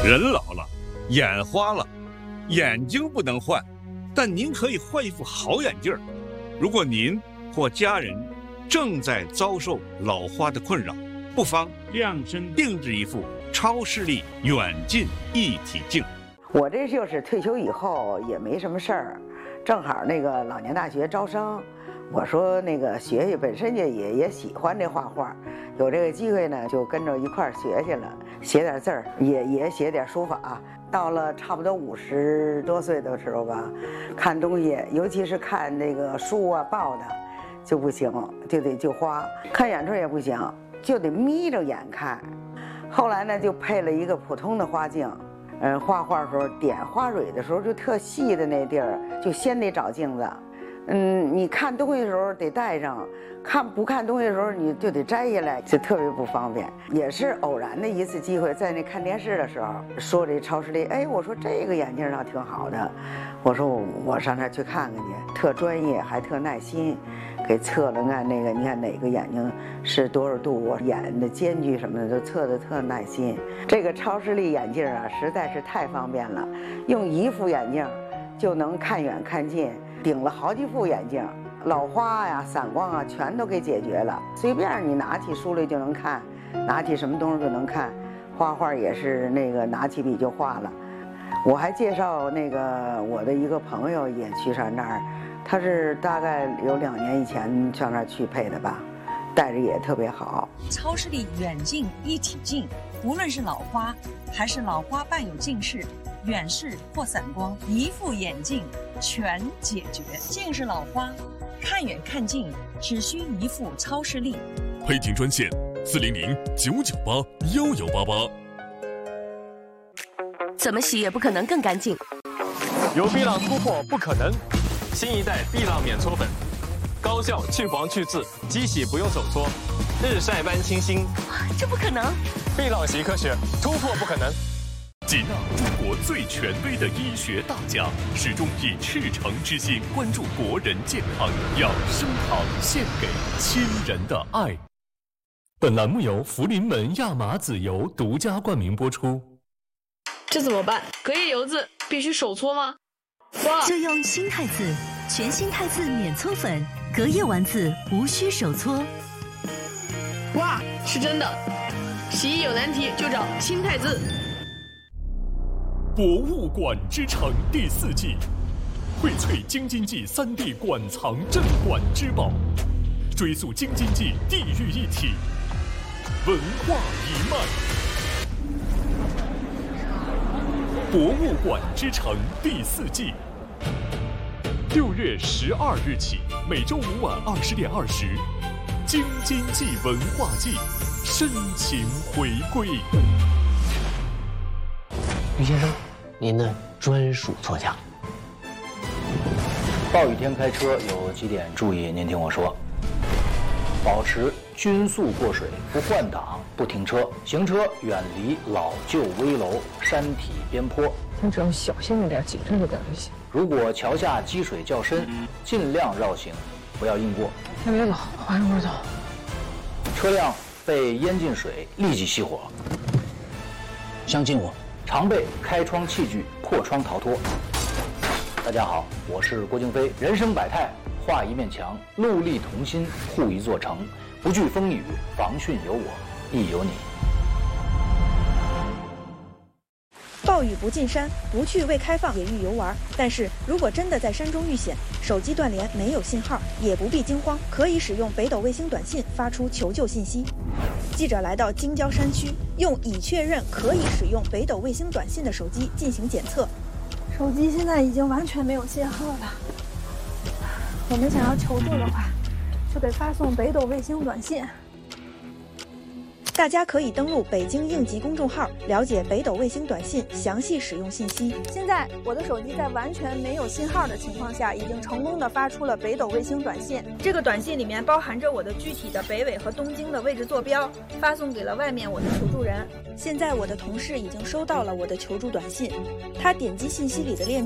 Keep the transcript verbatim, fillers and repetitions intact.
人老了，眼花了，眼睛不能换，但您可以换一副好眼镜。如果您或家人正在遭受老花的困扰，不妨量身定制一副超视力远近一体镜。 我这就是退休以后也没什么事儿，正好那个老年大学招生，我说那个学学，本身也也也喜欢这画画，有这个机会呢，就跟着一块儿学去了，写点字儿，也也写点书法。到了差不多五十多岁的时候吧，看东西，尤其是看那个书啊报的，就不行，就得就花。看远处也不行，就得眯着眼看。后来呢，就配了一个普通的花镜。嗯，画画的时候点花蕊的时候，就特细的那地儿，就先得找镜子。嗯，你看东西的时候得带上，看不看东西的时候你就得摘下来，就特别不方便。也是偶然的一次机会，在那看电视的时候说这超视力，哎，我说这个眼镜倒挺好的，我说我我上那儿去看看去，特专业还特耐心，给测了看那个，你看哪个眼睛是多少度，我眼的间距什么的都测得特耐心。这个超视力眼镜啊，实在是太方便了，用一副眼镜就能看远看近。顶了好几副眼镜，老花呀、散光啊，全都给解决了。随便你拿起书来就能看，拿起什么东西就能看。画画也是那个拿起笔就画了。我还介绍那个我的一个朋友也去上那儿，他是大概有两年以前上那儿去配的吧，戴着也特别好。 超视力远近一体镜，无论是老花还是老花伴有近视、远视或散光，一副眼镜全解决。近视老花，看远看近，只需一副超视力。 配镜专线：四零零九九八幺幺八八。 怎么洗也不可能更干净。 有碧浪突破不可能，新一代碧浪免搓粉，高效去黄去渍，机洗不用手搓，日晒般清新。 这不可能！ 碧浪洗科学，突破不可能。 吉纳中国最权威的医学大家，始终以赤诚之心关注国人健康，养生堂献给亲人的爱。本栏目由福临门亚麻籽油独家冠名播出。 这怎么办？隔夜油渍必须手搓吗？哇！ 就用新汰渍，全新汰渍免搓粉，隔夜丸子无需手搓。 哇，是真的！洗衣有难题就找新汰渍。 博物馆之城第四季，荟萃京津冀三地馆藏镇馆之宝，追溯京津冀地域一体文化一脉。博物馆之城第四季，六月十二日起，每周五晚二十点二十，京津冀文化季深情回归。 于先生，您的专属座驾。 暴雨天开车有几点注意，您听我说：保持均速过水，不换挡，不停车，行车远离老旧危楼、山体边坡。 咱只要小心一点，谨慎一点就行。 如果桥下积水较深，尽量绕行，不要硬过。 天别冷，我还有味道。 车辆被淹进水，立即熄火。相信我，常备开窗器具，破窗逃脱。大家好，我是郭京飞。人生百态，画一面墙，戮力同心，护一座城。不惧风雨，防汛有我，亦有你。 暴雨不进山，不去未开放野域游玩。但是如果真的在山中遇险，手机断联没有信号，也不必惊慌，可以使用北斗卫星短信发出求救信息。记者来到京郊山区，用已确认可以使用北斗卫星短信的手机进行检测。 手机现在已经完全没有信号了。我们想要求助的话，就得发送北斗卫星短信。 大家可以登录北京应急公众号，了解北斗卫星短信详细使用信息。 现在我的手机在完全没有信号的情况下，已经成功的发出了北斗卫星短信。这个短信里面包含着我的具体的北纬和东经的位置坐标，发送给了外面我的求助人。 现在我的同事已经收到了我的求助短信，他点击信息里的链